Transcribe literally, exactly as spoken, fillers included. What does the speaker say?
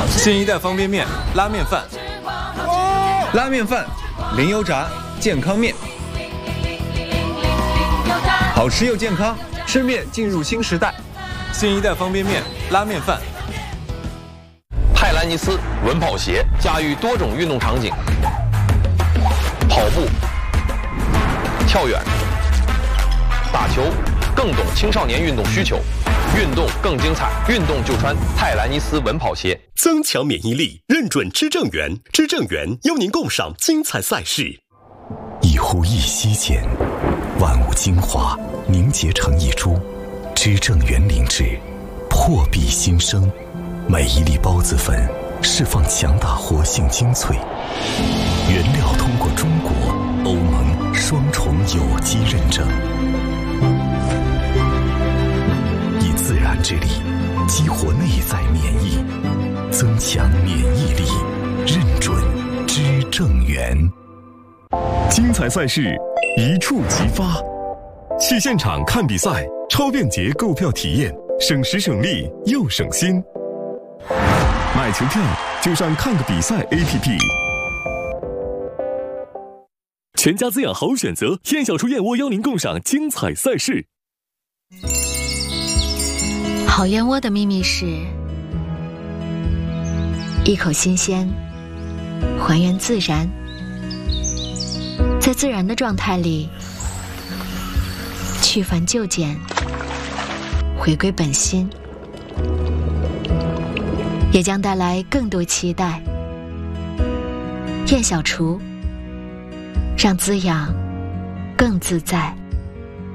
新一代方便面拉面饭， 拉面饭，零油炸，健康面，好吃又健康，吃面进入新时代。 新一代方便面拉面饭。 泰兰尼斯稳跑鞋驾驭多种运动场景，跑步、跳远、打球，更懂青少年运动需求，运动更精彩，运动就穿泰兰尼斯稳跑鞋。 增强免疫力，认准知正源，知正源邀您共赏精彩赛事。 一呼一吸间，万物精华凝结成一株，知正源灵芝，破壁新生。每一粒孢子粉释放强大活性精粹，原料通过中国、欧盟双重有机认证，以自然之力激活内在免疫，增强免疫力，认准知正源。 精彩赛事一触即发，去现场看比赛，超便捷购票体验，省时省力又省心。买球票就上看个比赛 A P P。 全家滋养好选择，燕小厨燕窝邀您共赏精彩赛事。 好燕窝的秘密是一口新鲜，还原自然，在自然的状态里去繁就简，回归本心，也将带来更多期待。燕小厨，让滋养更自在。